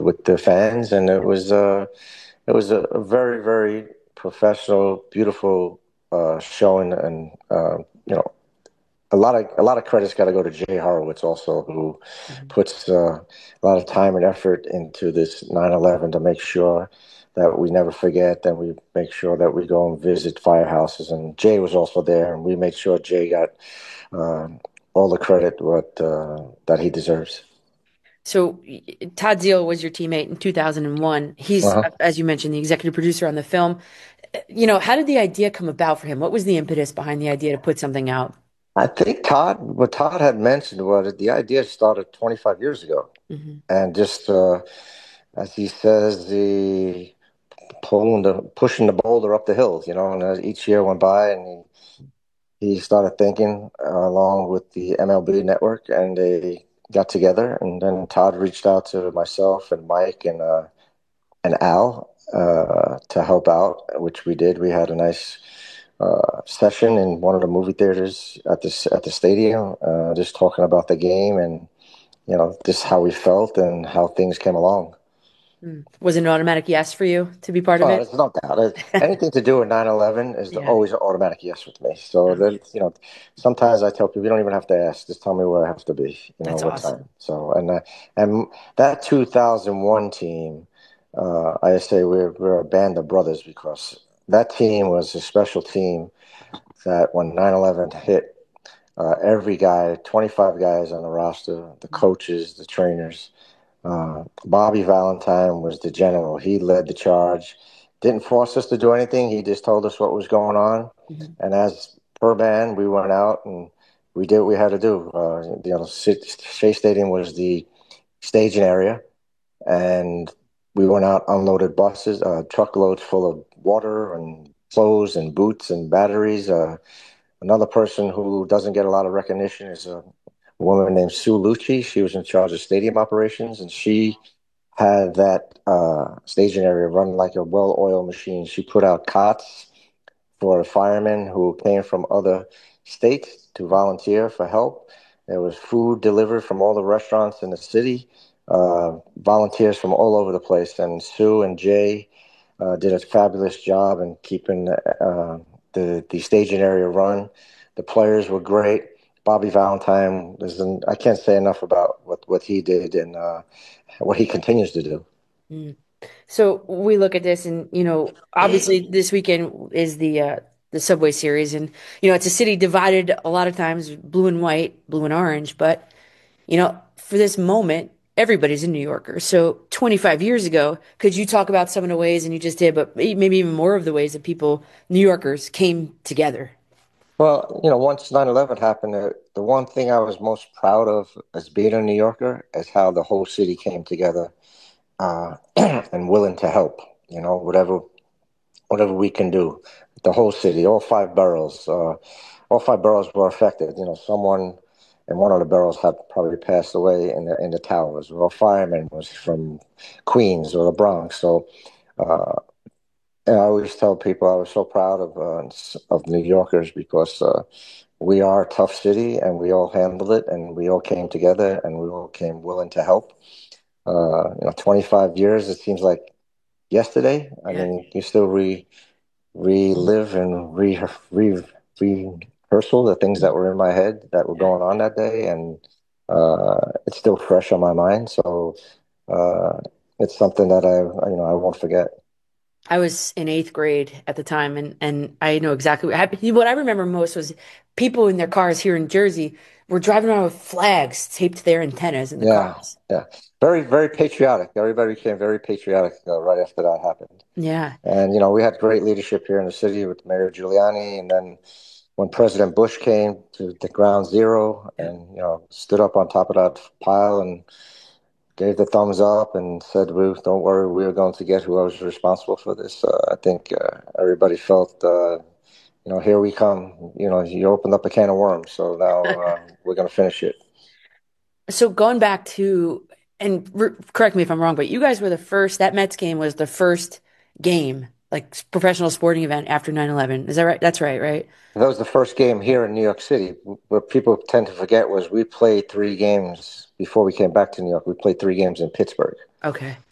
with the fans, and it was a very, very professional, beautiful showing, and you know, a lot of credit's got to go to Jay Horowitz also, who Mhm. puts a lot of time and effort into this 9/11 to make sure that we never forget, that we make sure that we go and visit firehouses. And Jay was also there, and we made sure Jay got uh, all the credit what that he deserves. So Todd Zeal was your teammate in 2001. He's, Uh-huh. as you mentioned, the executive producer on the film. How did the idea come about for him? What was the impetus behind the idea to put something out? I think what Todd had mentioned was the idea started 25 years ago. Hmm. And just as he says, the pushing the boulder up the hills, and as each year went by, and he started thinking along with the MLB network, and they got together, and then Todd reached out to myself and Mike and Al to help out, which we did. We had a nice session in one of the movie theaters at the stadium, just talking about the game and just how we felt and how things came along. Was it an automatic yes for you to be part of Oh, it? there's no doubt. Anything to do with 9/11 is Yeah. always an automatic yes with me. So Oh, that, sometimes I tell people, you don't even have to ask. Just tell me where I have to be, that's what awesome. time. So, and that 2001 team, I say we're a band of brothers because that team was a special team that when 9/11 hit, every guy, 25 guys on the roster, the coaches, the trainers, Bobby Valentine was the general. He led the charge. Didn't force us to do anything. He just told us what was going on. Mhm. And as per band, we went out and we did what we had to do. Shea Stadium was the staging area, and we went out, unloaded buses, truckloads full of water and clothes and boots and batteries. Another person who doesn't get a lot of recognition is a woman named Sue Lucci. She was in charge of stadium operations, and she had that staging area run like a well-oiled machine. She put out cots for the firemen who came from other states to volunteer for help. There was food delivered from all the restaurants in the city, volunteers from all over the place. And Sue and Jay did a fabulous job in keeping the staging area run. The players were great. Bobby Valentine I can't say enough about what he did and what he continues to do. Mm. So we look at this, and obviously this weekend is the Subway Series, and it's a city divided a lot of times, blue and white, blue and orange. But for this moment, everybody's a New Yorker. So 25 years ago, could you talk about some of the ways, and you just did, but maybe even more of the ways that New Yorkers, came together? Well, once 9/11 happened, the one thing I was most proud of as being a New Yorker is how the whole city came together and willing to help, whatever we can do. The whole city, all five boroughs were affected. Someone in one of the boroughs had probably passed away in the towers, or a fireman was from Queens or the Bronx. So and I always tell people I was so proud of New Yorkers because we are a tough city and we all handled it and we all came together and we all came willing to help. 25 years, it seems like yesterday. I Yeah. mean, you still relive and rehearsal the things that were in my head that were Yeah. going on that day, and it's still fresh on my mind. So uh, it's something that I won't forget. I was in eighth grade at the time, and I know exactly what happened. What I remember most was people in their cars here in Jersey were driving around with flags taped to their antennas in the Yeah, cars. yeah, very, very patriotic. Everybody became very patriotic right after that happened. Yeah. And we had great leadership here in the city with Mayor Giuliani, and then when President Bush came to the ground zero Yeah. and stood up on top of that pile and gave the thumbs up and said, "We don't worry, we are going to get whoever's responsible for this." I think everybody felt, here we come. You opened up a can of worms, so now we're going to finish it. So going back to, and correct me if I'm wrong, but you guys were the first, that Mets game was the first game, like professional sporting event after 9/11. Is that right? That's right, right? That was the first game here in New York City. What people tend to forget was we played three games before we came back to New York. We played three games in Pittsburgh. Okay.